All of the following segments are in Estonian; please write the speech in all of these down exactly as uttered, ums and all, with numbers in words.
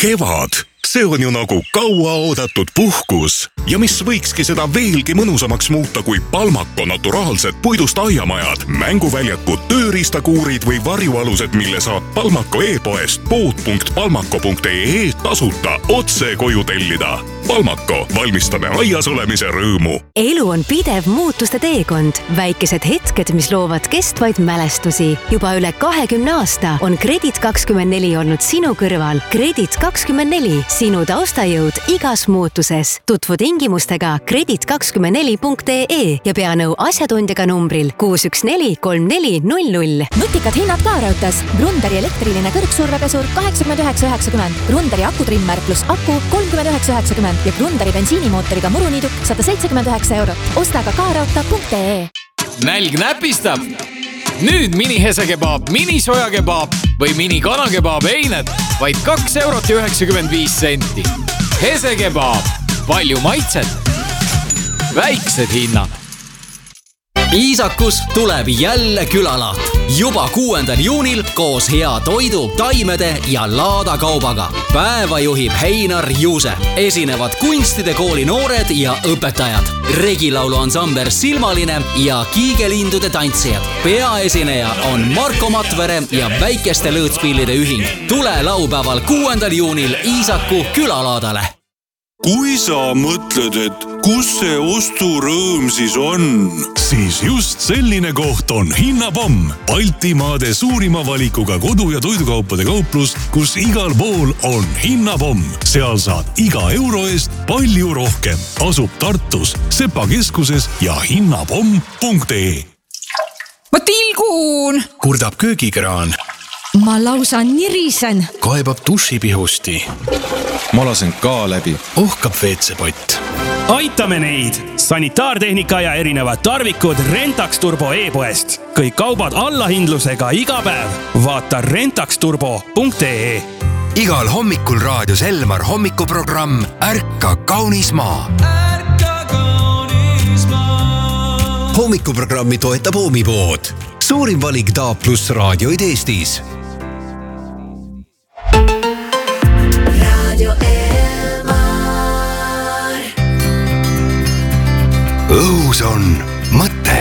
Kevad, see on ju nagu kauaoodatud puhkus ja mis võikski seda veelgi mõnusamaks muuta kui Palmako naturaalsed puidust aiamajad, mänguväljakud, tööriistakuurid või varjualused, mille saab Palmako e-poest pood punkt palmako punkt ee tasuta otse koju tellida. Palmako, valmistame aias olemise rõõmu. Elu on pidev muutuste teekond. Väikesed hetked, mis loovad kestvaid mälestusi. Juba üle kahekümne aasta on Kredit kakskümmend neli olnud sinu kõrval. Kredit kakskümmend neli, sinu taustajõud igas muutuses. Tutvu tingimustega kredit kakskümmend neli punkt ee ja pea nõu asjatundjaga numbril kuus üks neli kolm neli null null. Nutikad hinnad ka raudtes. Grundari elektriline kõrgsurvepesur kaheksakümmend üheksa üheksakümmend. Grundari akutrimmer plus aku kolmkümmend üheksa üheksakümmend ja Grundari bensiinimootoriga muruniiduk sada seitsekümmend üheksa eurot. Osta ka kaarauta punkt ee. Nälg näpistab. Nüüd mini hesekebaab, mini sojakebaab või mini kanakebaab eined vaid kaks eurot ja üheksakümmend viis senti. Hesekebaab. Palju maitset. Väiksed hinnad. Iisakus tuleb jälle külalaat. Juba kuuendal juunil koos hea toidu, taimede ja laadakaubaga. Päeva juhib Heinar Juuse. Esinevad kunstide kooli noored ja õpetajad. Regilaulu ansamber Silmaline ja kiigelindude tantsijad. Peaesineja on Marko Matvere ja Väikeste lõõtspillide ühing. Tule laupäeval kuuendal juunil Iisaku külalaadale. Kui sa mõtled, et kus see osturõõm siis on? Siis just selline koht on Hinnapomm, Baltimaade suurima valikuga kodu- ja toidukaupade kauplus, kus igal pool on Hinnapomm. Seal saad iga euro eest palju rohkem. Asub Tartus, Sepa keskuses ja hinnapomm punkt ee. Ma tilgun! Kurdab köögikraan. Ma lausa nirisen. Kaebab dušipihusti. Ma lasen ka läbi. Ohkab veetsepott. Aitame neid! Sanitaartehnika ja erinevad tarvikud Rentax Turbo e-poest. Kõik kaubad allahindlusega iga päev. Vaata rentax turbo punkt ee. Igal hommikul raadios Elmar hommikuprogramm Ärka kaunis maa. Ärka kaunis maa. Hommikuprogrammi toetab Oomipood. Suurim valik D A plus raadioid Eestis. Õhus on mõte.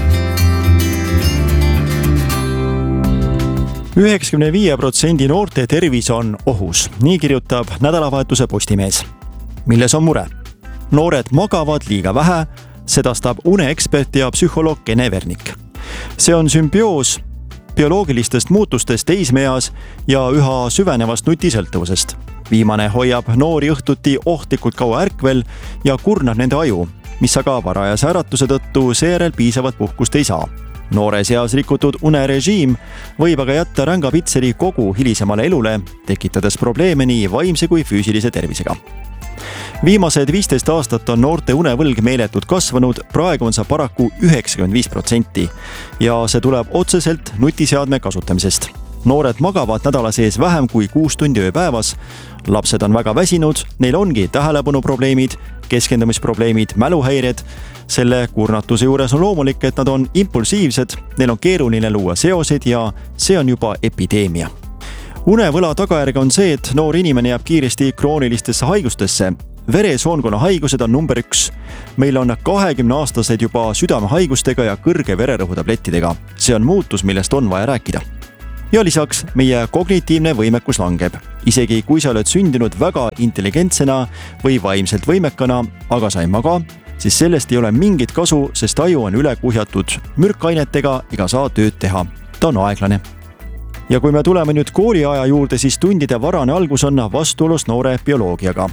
üheksakümne viie protsendi noorte tervis on ohus. Nii kirjutab nädalavahetuse Postimees. Milles on mure? Noored magavad liiga vähe, sedastab uneekspert ja psühholoog Kene Vernik. See on sümbioos bioloogilistest muutustest teismeeas ja üha süvenevast nutisõltuvusest. Viimane hoiab noori õhtuti ohtlikult kaua ärkvel ja kurnab nende aju, mis aga varajase äratuse tõttu seejärel piisavat puhkust ei saa. Noore seas rikutud unerežiim võib aga jätta ränga pitseri kogu hilisemale elule, tekitades probleeme nii vaimse kui füüsilise tervisega. Viimased viisteist aastat on noorte unevõlg meeletult kasvanud, praegu on see paraku üheksakümmend viis protsenti ja see tuleb otseselt nutiseadme kasutamisest. Noored magavad nädala sees vähem kui kuus tundi ööpäevas, lapsed on väga väsinud, neil ongi tähelepanuprobleemid, keskendumisprobleemid, mäluhäired. Selle kurnatuse juures on loomulik, et nad on impulsiivsed, neil on keeruline luua seoseid ja see on juba epideemia. Unevõla tagajärg on see, et noor inimene jääb kiiresti kroonilistesse haigustesse. Veresoonkonna haigused on number üks. Meil on kahekümne aastased juba südamehaigustega ja kõrge vererõhutablettidega. See on muutus, millest on vaja rääkida. Ja lisaks meie kognitiivne võimekus langeb. Isegi kui sa oled sündinud väga intelligentsena või vaimselt võimekana, aga sa ei maga, siis sellest ei ole mingit kasu, sest aju on üle kuhjatud mürkainetega ega saa tööd teha. Ta on aeglane. Ja kui me tuleme nüüd kooliaja juurde, siis tundide varane algus on vastuolus noore bioloogiaga.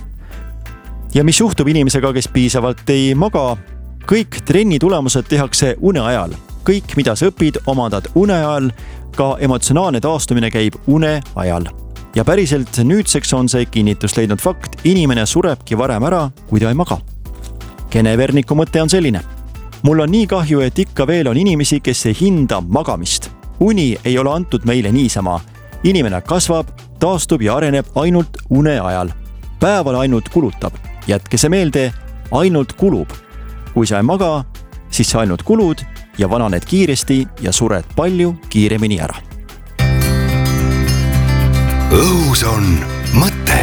Ja mis juhtub inimesega, kes piisavalt ei maga? Kõik trenni tulemused tehakse une ajal. Kõik, mida sa õpid, omandad une ajal, ka emotsionaalne taastumine käib une ajal. Ja päriselt nüüdseks on see kinnitust leidnud fakt, inimene surebki varem ära, kui ta ei maga. Kene Verniku mõte on selline. Mul on nii kahju, et ikka veel on inimesi, kes ei hinda magamist. Uni ei ole antud meile niisama. Inimene kasvab, taastub ja areneb ainult une ajal. Päeval ainult kulutab. Jätke see meelde, ainult kulub. Kui sa ei maga, siis sa ainult kulud ja vananed kiiresti ja sured palju kiiremini ära. Õhus on mõte.